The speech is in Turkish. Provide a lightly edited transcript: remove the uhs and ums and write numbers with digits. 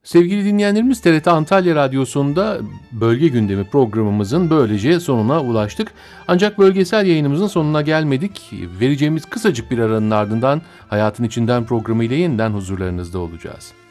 Sevgili dinleyenlerimiz, TRT Antalya Radyosu'nda bölge gündemi programımızın böylece sonuna ulaştık. Ancak bölgesel yayınımızın sonuna gelmedik. Vereceğimiz kısacık bir aranın ardından Hayatın İçinden programı ile yeniden huzurlarınızda olacağız.